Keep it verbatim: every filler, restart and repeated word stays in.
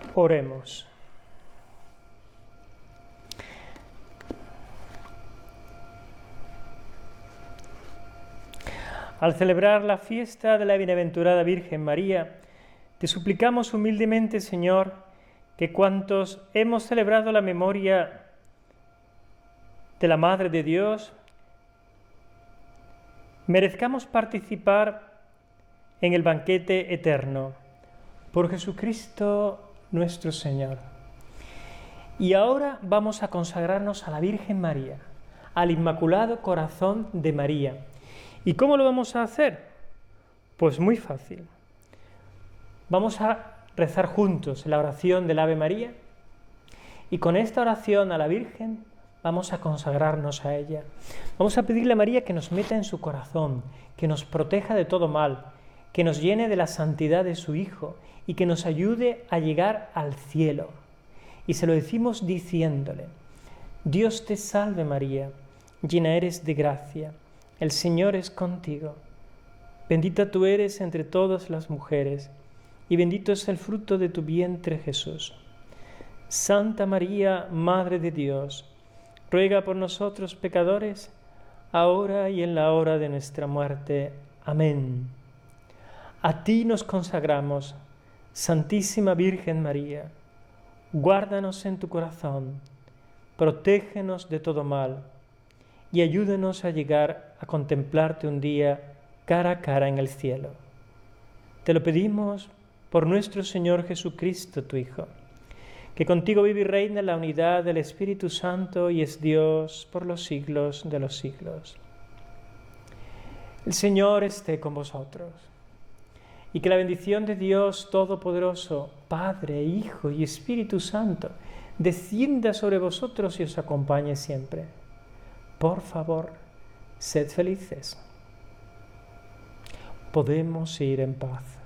Oremos. Al celebrar la fiesta de la bienaventurada Virgen María, te suplicamos humildemente, Señor, que cuantos hemos celebrado la memoria de la Madre de Dios, merezcamos participar en el banquete eterno por Jesucristo nuestro Señor. Y ahora vamos a consagrarnos a la Virgen María, al Inmaculado Corazón de María. ¿Y cómo lo vamos a hacer? Pues muy fácil. Vamos a rezar juntos la oración del Ave María y con esta oración a la Virgen vamos a consagrarnos a ella. Vamos a pedirle a María que nos meta en su corazón, que nos proteja de todo mal, que nos llene de la santidad de su Hijo y que nos ayude a llegar al cielo. Y se lo decimos diciéndole: Dios te salve María, llena eres de gracia, el Señor es contigo. Bendita tú eres entre todas las mujeres, y bendito es el fruto de tu vientre Jesús. Santa María, Madre de Dios, ruega por nosotros pecadores, ahora y en la hora de nuestra muerte. Amén. A ti nos consagramos, Santísima Virgen María. Guárdanos en tu corazón, protégenos de todo mal, y ayúdanos a llegar a contemplarte un día cara a cara en el cielo. Te lo pedimos por nuestro Señor Jesucristo, tu Hijo, que contigo vive y reina en la unidad del Espíritu Santo y es Dios por los siglos de los siglos. El Señor esté con vosotros, y que la bendición de Dios Todopoderoso, Padre, Hijo y Espíritu Santo, descienda sobre vosotros y os acompañe siempre. Por favor, sed felices. Podemos ir en paz.